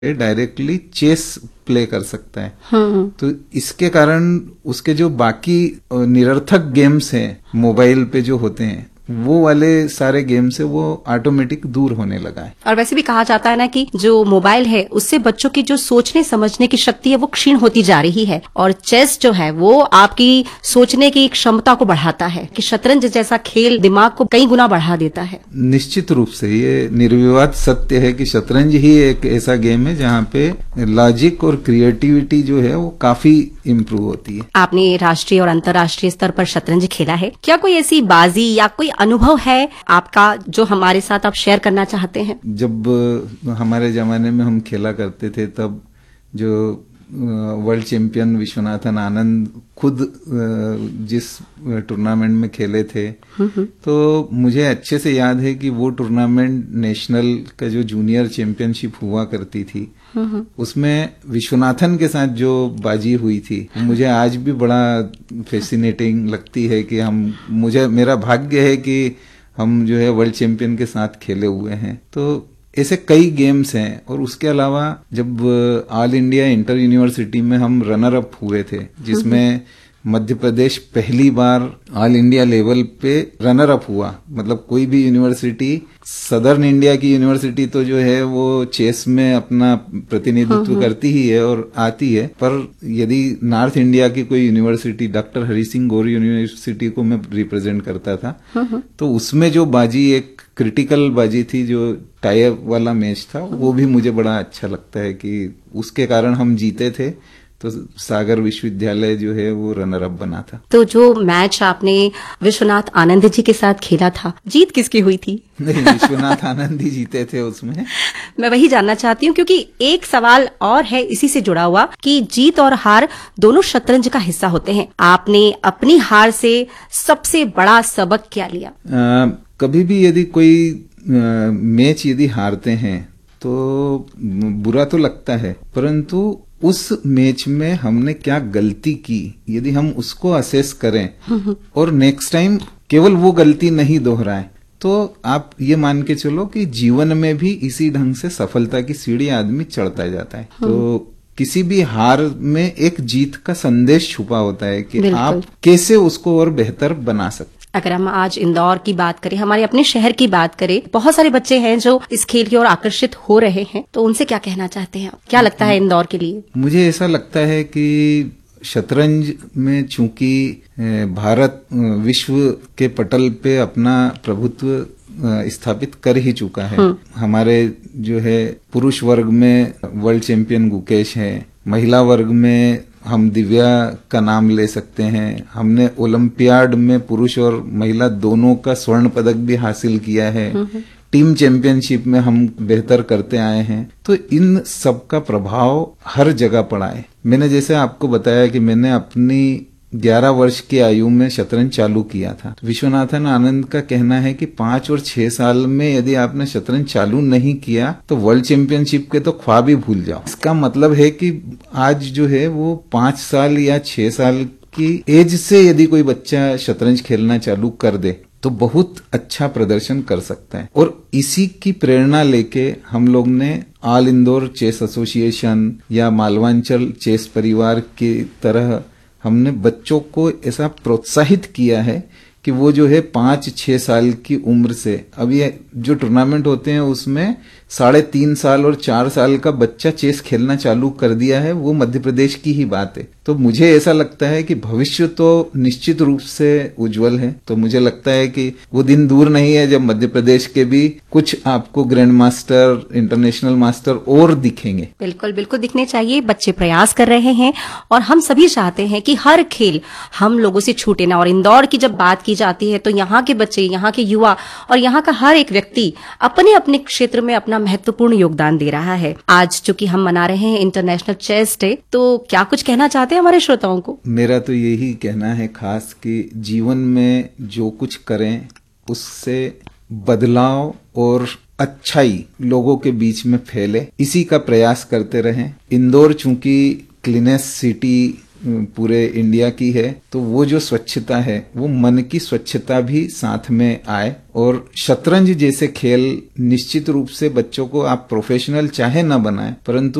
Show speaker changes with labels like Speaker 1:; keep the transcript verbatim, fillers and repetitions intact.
Speaker 1: Directly chess play कर सकता है।
Speaker 2: हम्म
Speaker 1: तो इसके कारण उसके जो बाकी निरर्थक गेम्स हैं मोबाइल पे जो होते हैं वो वाले सारे गेम से वो ऑटोमेटिक दूर होने लगा है।
Speaker 2: और वैसे भी कहा जाता है ना कि जो मोबाइल है उससे बच्चों की जो सोचने समझने की शक्ति है वो क्षीण होती जा रही है, और चेस जो है वो आपकी सोचने की क्षमता को बढ़ाता है कि शतरंज जैसा खेल दिमाग को कई गुना बढ़ा देता है।
Speaker 1: निश्चित रूप से ये निर्विवाद सत्य है कि शतरंज ही एक ऐसा गेम है जहाँ पे लॉजिक और क्रिएटिविटी जो है वो काफी इम्प्रूव होती है।
Speaker 2: आपने राष्ट्रीय और अंतर्राष्ट्रीय स्तर पर शतरंज खेला है, क्या कोई ऐसी बाजी या कोई अनुभव है आपका जो हमारे साथ आप शेयर करना चाहते हैं?
Speaker 1: जब हमारे जमाने में हम खेला करते थे तब जो वर्ल्ड चैंपियन विश्वनाथन आनंद खुद जिस टूर्नामेंट में खेले थे तो मुझे अच्छे से याद है कि वो टूर्नामेंट नेशनल का जो जूनियर चैंपियनशिप हुआ करती थी उसमें विश्वनाथन के साथ जो बाजी हुई थी मुझे आज भी बड़ा फैसिनेटिंग लगती है कि हम मुझे मेरा भाग्य है कि हम जो है वर्ल्ड चैंपियन के साथ खेले हुए हैं। तो ऐसे कई गेम्स हैं। और उसके अलावा जब ऑल इंडिया इंटर यूनिवर्सिटी में हम रनर अप हुए थे जिसमें मध्य प्रदेश पहली बार ऑल इंडिया लेवल पे रनर अप हुआ, मतलब कोई भी यूनिवर्सिटी, सदर्न इंडिया की यूनिवर्सिटी तो जो है वो चेस में अपना प्रतिनिधित्व करती ही है और आती है, पर यदि नॉर्थ इंडिया की कोई यूनिवर्सिटी, डॉक्टर हरि सिंह गौर यूनिवर्सिटी को मैं रिप्रेजेंट करता था, तो उसमें जो बाजी एक क्रिटिकल बाजी थी जो टाई अप वाला मैच था, वो भी मुझे बड़ा अच्छा लगता है कि उसके कारण हम जीते थे। तो सागर विश्वविद्यालय जो है वो रनर अप बना था।
Speaker 2: तो जो मैच आपने विश्वनाथ आनंद जी के साथ खेला था, जीत किसकी हुई थी?
Speaker 1: नहीं, विश्वनाथ आनंद ही जीते थे उसमें।
Speaker 2: मैं वही जानना चाहती हूँ क्योंकि एक सवाल और है इसी से जुड़ा हुआ कि जीत और हार दोनों शतरंज का हिस्सा होते हैं। आपने अपनी हार से सबसे बड़ा सबक क्या लिया?
Speaker 1: आ, कभी भी यदि कोई आ, मैच यदि हारते हैं तो बुरा तो लगता है, परंतु उस मैच में हमने क्या गलती की यदि हम उसको असेस करें और नेक्स्ट टाइम केवल वो गलती नहीं दोहराएं तो आप ये मान के चलो कि जीवन में भी इसी ढंग से सफलता की सीढ़ी आदमी चढ़ता जाता है। तो किसी भी हार में एक जीत का संदेश छुपा होता है कि आप कैसे उसको और बेहतर बना सकते।
Speaker 2: अगर हम आज इंदौर की बात करें, हमारे अपने शहर की बात करें, बहुत सारे बच्चे हैं जो इस खेल की ओर आकर्षित हो रहे हैं, तो उनसे क्या कहना चाहते हैं? क्या लगता है इंदौर के लिए?
Speaker 1: मुझे ऐसा लगता है कि शतरंज में चूंकि भारत विश्व के पटल पे अपना प्रभुत्व स्थापित कर ही चुका है। हमारे जो है पुरुष वर्ग में वर्ल्ड चैंपियन गुकेश है, महिला वर्ग में हम दिव्या का नाम ले सकते हैं, हमने ओलंपियाड में पुरुष और महिला दोनों का स्वर्ण पदक भी हासिल किया है, टीम चैंपियनशिप में हम बेहतर करते आए हैं। तो इन सब का प्रभाव हर जगह पड़ा है। मैंने जैसे आपको बताया कि मैंने अपनी ग्यारह वर्ष की आयु में शतरंज चालू किया था। विश्वनाथन आनंद का कहना है कि पांच और छह साल में यदि आपने शतरंज चालू नहीं किया तो वर्ल्ड चैंपियनशिप के तो ख्वाब ही भूल जाओ। इसका मतलब है कि आज जो है वो पांच साल या छह साल की एज से यदि कोई बच्चा शतरंज खेलना चालू कर दे तो बहुत अच्छा प्रदर्शन कर सकता है। और इसी की प्रेरणा लेके हम लोग ने ऑल इंदौर चेस एसोसिएशन या मालवांचल चेस परिवार की तरह हमने बच्चों को ऐसा प्रोत्साहित किया है कि वो जो है पांच छह साल की उम्र से, अब ये जो टूर्नामेंट होते हैं उसमें साढ़े तीन साल और चार साल का बच्चा चेस खेलना चालू कर दिया है। वो मध्य प्रदेश की ही बात है। तो मुझे ऐसा लगता है कि भविष्य तो निश्चित रूप से उज्जवल है। तो मुझे लगता है कि वो दिन दूर नहीं है जब मध्य प्रदेश के भी कुछ आपको ग्रैंड मास्टर, इंटरनेशनल मास्टर और दिखेंगे।
Speaker 2: बिल्कुल बिल्कुल दिखने चाहिए। बच्चे प्रयास कर रहे हैं और हम सभी चाहते हैं कि हर खेल हम लोगों से छूटे ना। और इंदौर की जब बात की जाती है तो यहाँ के बच्चे, यहाँ के युवा और यहाँ का हर एक व्यक्ति अपने अपने क्षेत्र में अपना महत्वपूर्ण योगदान दे रहा है। आज चूंकि हम मना रहे हैं इंटरनेशनल चेस डे, तो क्या कुछ कहना चाहते हैं हमारे श्रोताओं को?
Speaker 1: मेरा तो यही कहना है खास कि जीवन में जो कुछ करें उससे बदलाव और अच्छाई लोगों के बीच में फैले, इसी का प्रयास करते रहें। इंदौर चूंकि क्लीनेस्ट सिटी पूरे इंडिया की है, तो वो जो स्वच्छता है वो मन की स्वच्छता भी साथ में आए। और शतरंज जैसे खेल निश्चित रूप से बच्चों को आप प्रोफेशनल चाहे ना बनाए, परंतु